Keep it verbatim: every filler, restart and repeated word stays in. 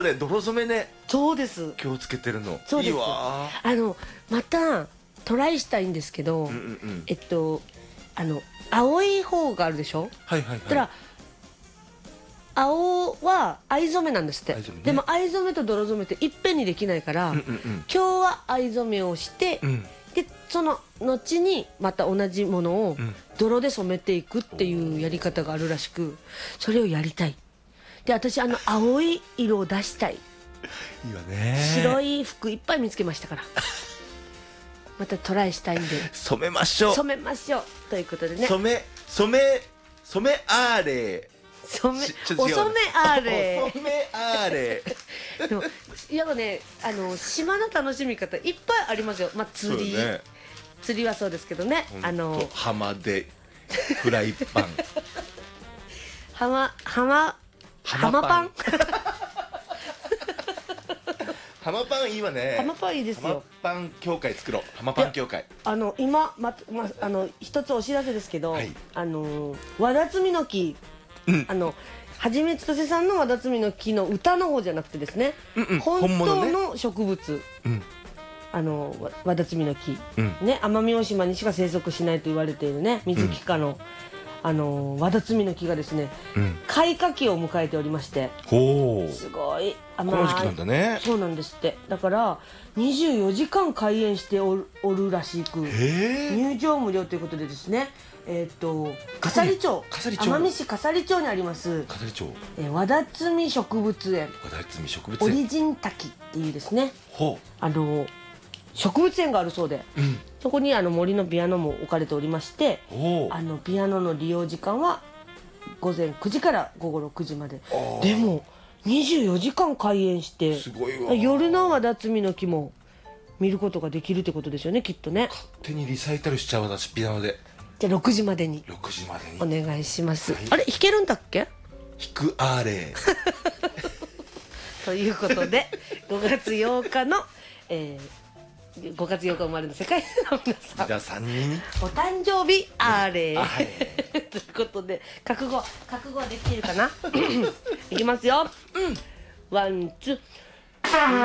ね、泥染めね。 そうです。 気をつけてるの。 そうです。 いいわ。 あのまたトライしたいんですけど、 うんうんうん、 えっとあの青い方があるでしょ。 はいはいはい。 たら青は藍染めなんですって、ね、でも藍染めと泥染めっていっぺんにできないから、うんうんうん、今日は藍染めをして、うん、でその後にまた同じものを泥で染めていくっていうやり方があるらしく、それをやりたい。で私あの青い色を出したい。 いいわね。 白い服いっぱい見つけましたからまたトライしたいんで染めましょう染めましょうということでね。 染め染め染めあーれ染めお染めあーれお染めあーれでもやっぱね、あの島の楽しみ方いっぱいありますよ。まあ釣り、ね、釣りはそうですけどね、あの浜でフライパン浜浜浜パン浜パンいいわね。 浜パンいいですよ。 浜パン協会作ろう。浜パン協会。 あの今ままあの一つお知らせですけど、はい、あの和田摘みの木、うん、あのはじめつとせさんの和田摘みの木の歌の方じゃなくてですね、うんうん、本当の植物、うん、あの和田摘みの木、うん、ね、奄美大島にしか生息しないと言われているね水木科の、うん、あの和田摘みの木がですね、うん、開花期を迎えておりまして、ほう、すごい、 この時期なんだね。 そうなんですって。だからにじゅうよじかん開園してお る, おるらしく、入場無料ということでですね、えっ、ー、と笠利町、奄美市笠利町にあります笠利町、 えー、和田摘み植物園、 和田摘み植物園、 オリジン滝っていうですね、ほう、あの植物園があるそうで、うん、そこにあの森のピアノも置かれておりまして、あのピアノの利用時間はごぜんくじからごごろくじまで。でもにじゅうよじかん開園して、すごいわ、夜の和田摘みの木も見ることができるってことですよね、きっとね。 勝手にリサイタルしちゃう、私ピアノで。 じゃあろくじまでにろくじまでにお願いします、はい、あれ弾けるんだっけ。 弾くあれということでごがつようかの、えー、ごがつようか生まれの世界の皆さん、 皆さんにお誕生日あれということで、覚悟覚悟はできているかないきますよ、うん、ワンツー